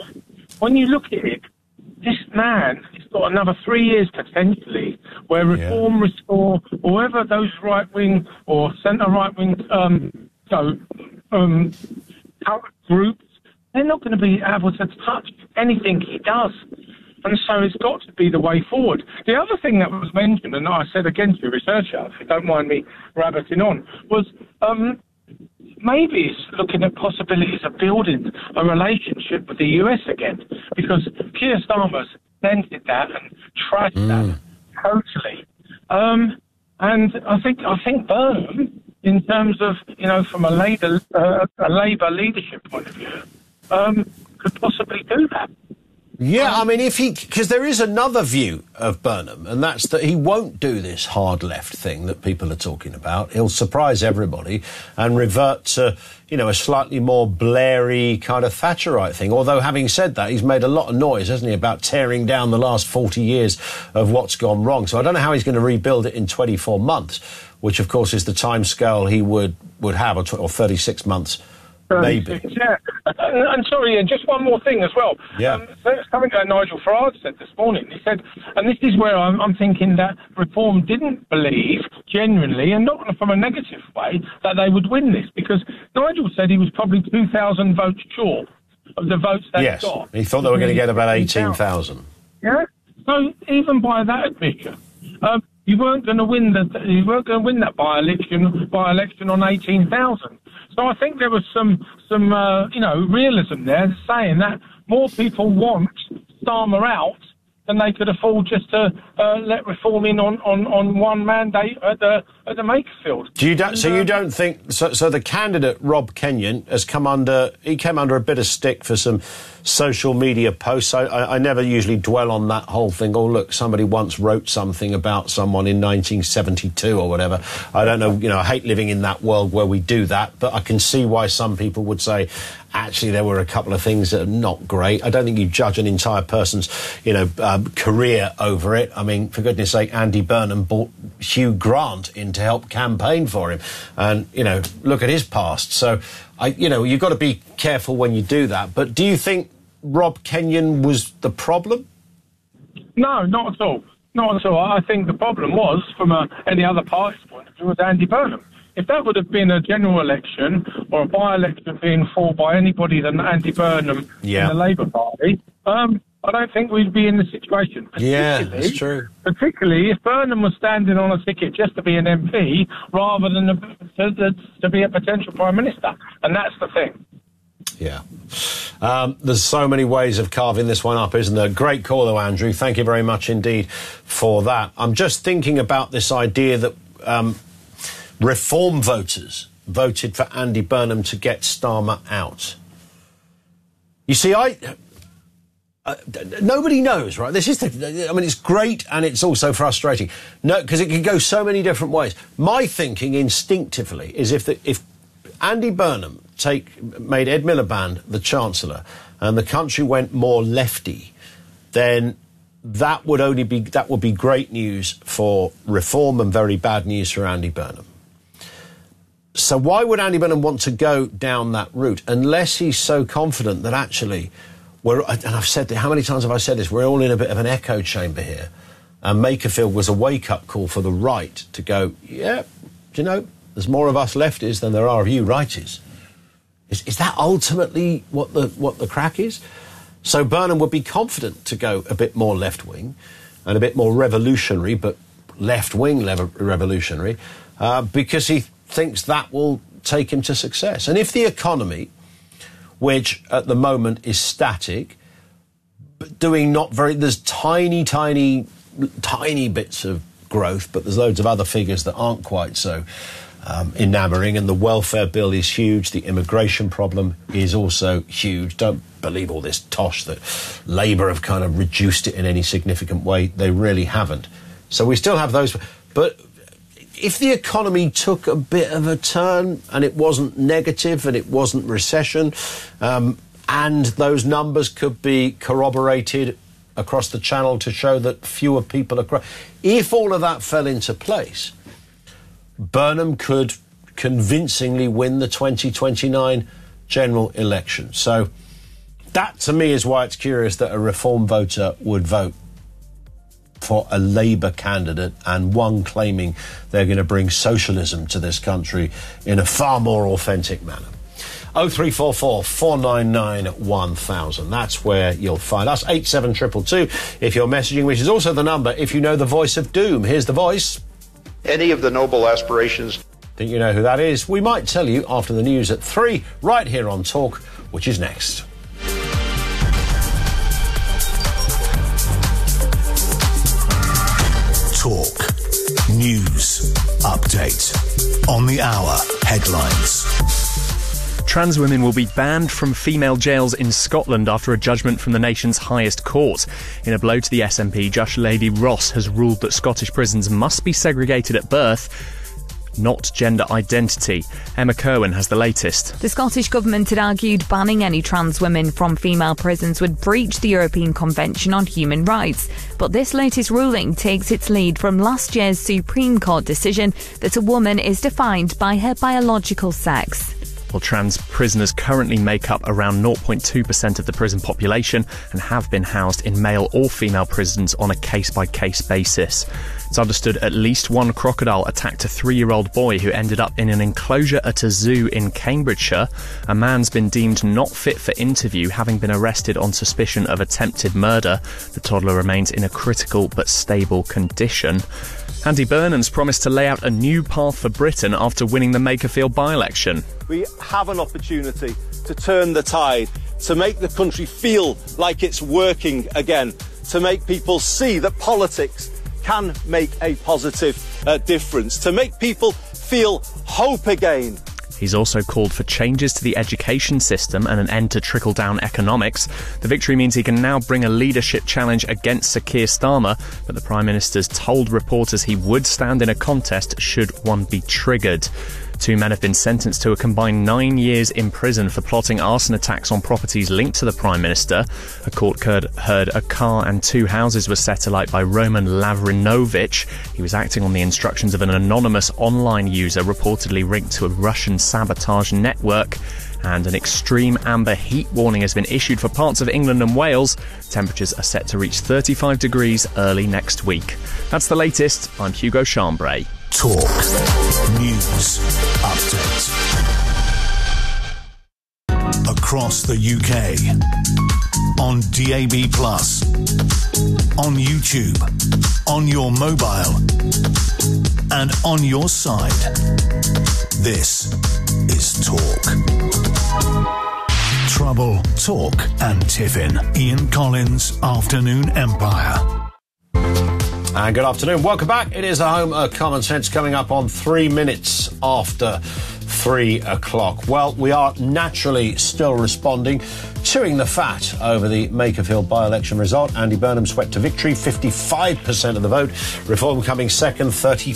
this man has got another 3 years potentially where Reform, Restore, whoever those right-wing or centre-right-wing groups, they're not going to be able to touch anything he does. And so it's got to be the way forward. The other thing that was mentioned, and I said again to your researcher, if you don't mind me rabbiting on, was maybe it's looking at possibilities of building a relationship with the US again, because Keir Starmer's dented that and trashed that totally. And I think Burnham, in terms of, from a Labour leadership point of view, could possibly do that. Yeah, I mean, because there is another view of Burnham, and that's that he won't do this hard left thing that people are talking about. He'll surprise everybody and revert to, a slightly more Blairy kind of Thatcherite thing. Although, having said that, he's made a lot of noise, hasn't he, about tearing down the last 40 years of what's gone wrong. So I don't know how he's going to rebuild it in 24 months, which, of course, is the timescale he would have, or 36 months. Maybe. Yeah. And sorry, Ian, just one more thing as well. Yeah. Something that Nigel Farage said this morning. He said, and this is where I'm thinking that Reform didn't believe genuinely, and not from a negative way, that they would win this, because Nigel said he was probably 2,000 votes short of the votes they got. He thought they were going to get about 18,000. Yeah. So even by that admission, you weren't going to win that by-election on 18,000. So I think there was some realism there, saying that more people want Starmer out than they could afford just to let Reform in on one mandate at the Makerfield. You don't think so? The candidate Rob Kenyon came under a bit of stick for some social media posts. I never usually dwell on that whole thing. Oh, look, somebody once wrote something about someone in 1972 or whatever. I don't know. I hate living in that world where we do that, but I can see why some people would say, actually, there were a couple of things that are not great. I don't think you judge an entire person's, career over it. I mean, for goodness sake, Andy Burnham brought Hugh Grant in to help campaign for him. And, look at his past. So, you've got to be careful when you do that. But do you think Rob Kenyon was the problem? No, not at all. Not at all. I think the problem was, from any other party's point of view, was Andy Burnham. If that would have been a general election or a by-election being fought by anybody than Andy Burnham in the Labour Party, I don't think we'd be in the situation. Yeah, that's true. Particularly if Burnham was standing on a ticket just to be an MP rather than to be a potential Prime Minister. And that's the thing. Yeah. There's so many ways of carving this one up, isn't there? Great call, though, Andrew. Thank you very much indeed for that. I'm just thinking about this idea that Reform voters voted for Andy Burnham to get Starmer out. You see, nobody knows, right? It's great and it's also frustrating. No, because it can go so many different ways. My thinking instinctively is if Andy Burnham made Ed Miliband the Chancellor and the country went more lefty, then that would be great news for reform and very bad news for Andy Burnham. So why would Andy Burnham want to go down that route unless he's so confident that actually and I've said how many times have I said this, we're all in a bit of an echo chamber here. And Makerfield was a wake-up call for the right to go, yeah, do you know, there's more of us lefties than there are of you righties. Is that ultimately what the crack is? So Burnham would be confident to go a bit more left-wing and a bit more revolutionary, but left-wing revolutionary, because he thinks that will take him to success. And if the economy, which at the moment is static, but doing not very, there's tiny bits of growth, but there's loads of other figures that aren't quite so enamouring, and the welfare bill is huge, the immigration problem is also huge. Don't believe all this tosh that Labour have kind of reduced it in any significant way. They really haven't. So we still have those, but if the economy took a bit of a turn and it wasn't negative and it wasn't recession, and those numbers could be corroborated across the channel to show that fewer people are... If all of that fell into place, Burnham could convincingly win the 2029 general election. So that, to me, is why it's curious that a Reform voter would vote for a Labour candidate, and one claiming they're going to bring socialism to this country in a far more authentic manner. 0344 499 1000. That's where you'll find us. 87222 if you're messaging, which is also the number if you know the voice of doom. Here's the voice. Any of the noble aspirations. Think you know who that is? We might tell you after the news at 3, right here on Talk, which is next. Talk. News. Update. On the hour. Headlines. Trans women will be banned from female jails in Scotland after a judgment from the nation's highest court. In a blow to the SNP, Judge Lady Ross has ruled that Scottish prisons must be segregated at birth, not gender identity. Emma Kerwin has the latest. The Scottish Government had argued banning any trans women from female prisons would breach the European Convention on Human Rights. But this latest ruling takes its lead from last year's Supreme Court decision that a woman is defined by her biological sex. Well, trans prisoners currently make up around 0.2% of the prison population and have been housed in male or female prisons on a case-by-case basis. It's understood at least one crocodile attacked a 3-year-old boy who ended up in an enclosure at a zoo in Cambridgeshire. A man's been deemed not fit for interview, having been arrested on suspicion of attempted murder. The toddler remains in a critical but stable condition. Andy Burnham's promised to lay out a new path for Britain after winning the Makerfield by-election. We have an opportunity to turn the tide, to make the country feel like it's working again, to make people see that politics can make a positive difference, to make people feel hope again. He's also called for changes to the education system and an end to trickle-down economics. The victory means he can now bring a leadership challenge against Sir Keir Starmer, but the Prime Minister's told reporters he would stand in a contest should one be triggered. 2 men have been sentenced to a combined 9 years in prison for plotting arson attacks on properties linked to the Prime Minister. A court heard a car and 2 houses were set alight by Roman Lavrinovich. He was acting on the instructions of an anonymous online user reportedly linked to a Russian sabotage network. And an extreme amber heat warning has been issued for parts of England and Wales. Temperatures are set to reach 35 degrees early next week. That's the latest. I'm Hugo Chambray. Talk. News. Update. Across the UK. On DAB+. On YouTube. On your mobile. And on your side. This is Talk. Trouble, Talk and Tiffin. Ian Collins, Afternoon Empire. And good afternoon. Welcome back. It is the home of Common Sense, coming up on 3 minutes after 3 o'clock. Well, we are naturally still responding chewing the fat over the Makerfield by-election result. Andy Burnham swept to victory, 55% of the vote. Reform coming second,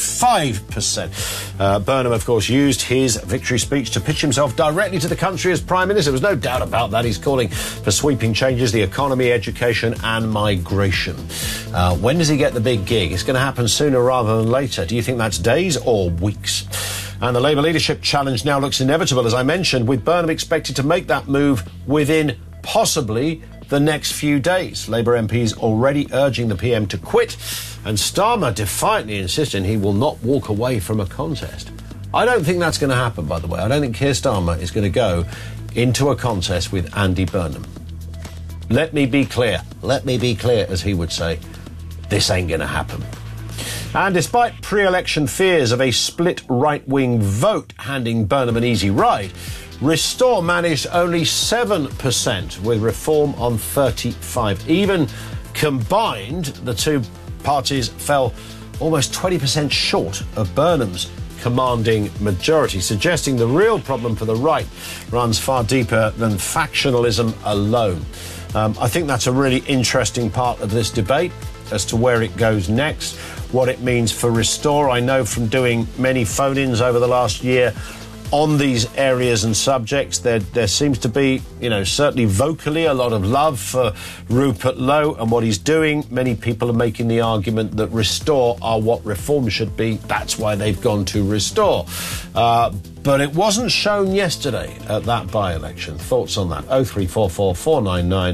35%. Burnham, of course, used his victory speech to pitch himself directly to the country as Prime Minister. There's no doubt about that. He's calling for sweeping changes, the economy, education and migration. When does he get the big gig? It's going to happen sooner rather than later. Do you think that's days or weeks? And the Labour leadership challenge now looks inevitable, as I mentioned, with Burnham expected to make that move within possibly the next few days. Labour MPs already urging the PM to quit, and Starmer defiantly insisting he will not walk away from a contest. I don't think that's going to happen, by the way. I don't think Keir Starmer is going to go into a contest with Andy Burnham. Let me be clear, as he would say, this ain't going to happen. And despite pre-election fears of a split right-wing vote handing Burnham an easy ride, Restore managed only 7% with Reform on 35%. Even combined, the two parties fell almost 20% short of Burnham's commanding majority, suggesting the real problem for the right runs far deeper than factionalism alone. I think that's a really interesting part of this debate as to where it goes next, what it means for Restore. I know from doing many phone-ins over the last year on these areas and subjects, there seems to be, certainly vocally, a lot of love for Rupert Lowe and what he's doing. Many people are making the argument that Restore are what Reform should be. That's why they've gone to Restore. But it wasn't shown yesterday at that by-election. Thoughts on that? 0344 499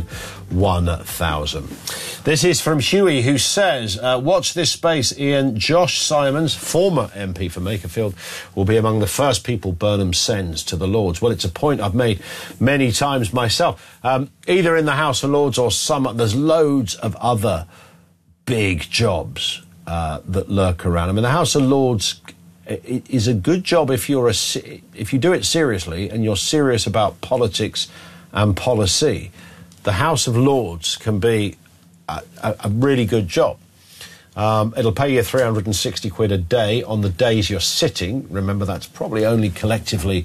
1000. This is from Huey, who says, watch this space, Ian. Josh Simons, former MP for Makerfield, will be among the first people Burnham sends to the Lords. Well, it's a point I've made many times myself. Either in the House of Lords or there's loads of other big jobs that lurk around. I mean, the House of Lords is a good job if you do it seriously and you're serious about politics and policy. The House of Lords can be a really good job. It'll pay you 360 quid a day on the days you're sitting. Remember, that's probably only collectively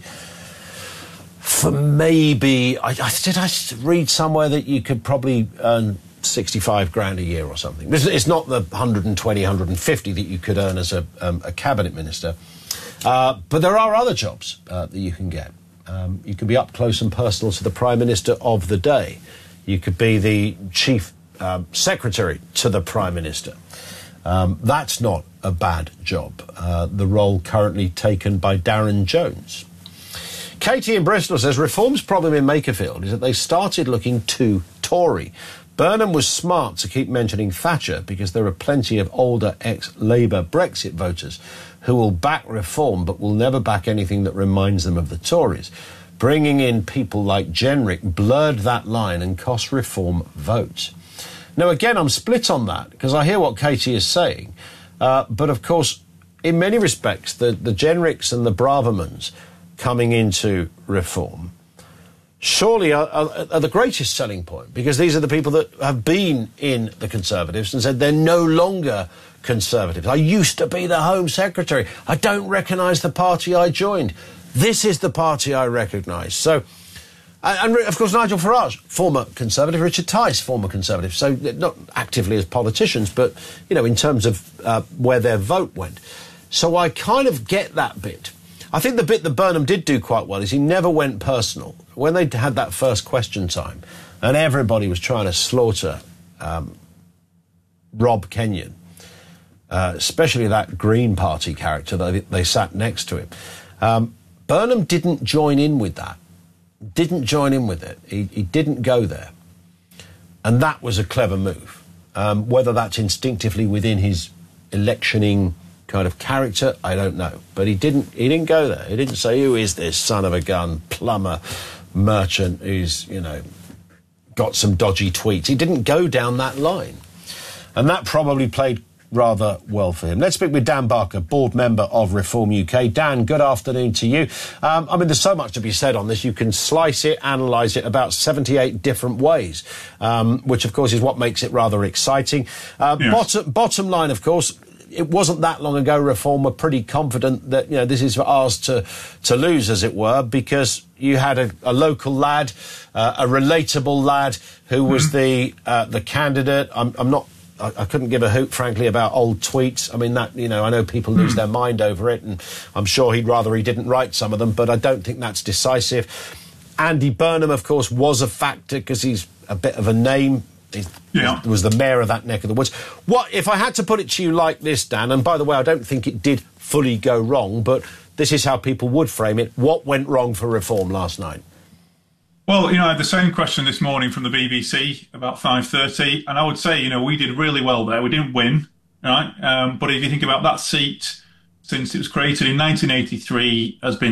for maybe... Did I read somewhere that you could probably earn 65 grand a year or something? It's not the 120, 150 that you could earn as a cabinet minister. But there are other jobs that you can get. You can be up close and personal to the Prime Minister of the day. You could be the chief secretary to the Prime Minister. That's not a bad job. The role currently taken by Darren Jones. Katie in Bristol says, Reform's problem in Makerfield is that they started looking too Tory. Burnham was smart to keep mentioning Thatcher because there are plenty of older ex-Labour Brexit voters who will back Reform but will never back anything that reminds them of the Tories. Bringing in people like Jenrick blurred that line and cost Reform votes. Now, again, I'm split on that because I hear what Katie is saying. But, of course, in many respects, the Jenricks and the Bravermans coming into Reform surely are the greatest selling point, because these are the people that have been in the Conservatives and said they're no longer Conservatives. I used to be the Home Secretary. I don't recognise the party I joined. This is the party I recognise. So, and of course, Nigel Farage, former Conservative, Richard Tice, former Conservative. So, not actively as politicians, but, in terms of where their vote went. So I kind of get that bit. I think the bit that Burnham did do quite well is he never went personal. When they had that first question time and everybody was trying to slaughter Rob Kenyon, especially that Green Party character that they sat next to him, Burnham didn't join in with that. Didn't join in with it. He didn't go there. And that was a clever move. Whether that's instinctively within his electioning kind of character, I don't know. But he didn't go there. He didn't say, who is this son of a gun, plumber, merchant who's, got some dodgy tweets. He didn't go down that line. And that probably played rather well for him. Let's speak with Dan Barker, board member of Reform UK. Dan, good afternoon to you. There's so much to be said on this. You can slice it, analyse it about 78 different ways, which, of course, is what makes it rather exciting. Yes. Bottom line, of course, it wasn't that long ago Reform were pretty confident that, you know, this is ours to lose, as it were, because you had a local lad, a relatable lad who was the candidate. I couldn't give a hoot, frankly, about old tweets. I mean, that, you know, I know people lose their mind over it, and I'm sure he'd rather he didn't write some of them, but I don't think that's decisive. Andy Burnham, of course, was a factor because he's a bit of a name. He was the mayor of that neck of the woods. What if I had to put it to you like this, Dan? And by the way, I don't think it did fully go wrong, but this is how people would frame it. What went wrong for Reform last night? Well, you know, I had the same question this morning from the BBC about 5:30, and I would say, you know, we did really well there. We didn't win, right? But if you think about that seat, since it was created in 1983, has been